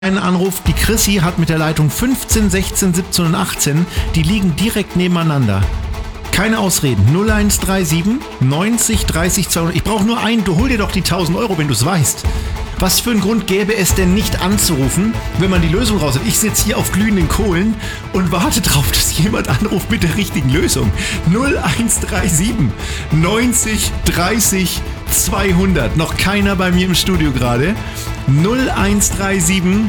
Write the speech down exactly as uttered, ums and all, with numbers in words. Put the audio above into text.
Einen Anruf, die Chrissy hat mit der Leitung fünfzehn, sechzehn, siebzehn und achtzehn, die liegen direkt nebeneinander. Keine Ausreden. null eins drei sieben neunzig dreißig zweihundert. Ich brauche nur einen, du hol dir doch die tausend Euro, wenn du es weißt. Was für einen Grund gäbe es denn nicht anzurufen, wenn man die Lösung raus hat? Ich sitze hier auf glühenden Kohlen und warte drauf, dass jemand anruft mit der richtigen Lösung. null eins drei sieben neunzig dreißig zweihundert. Noch keiner bei mir im Studio gerade. null eins drei sieben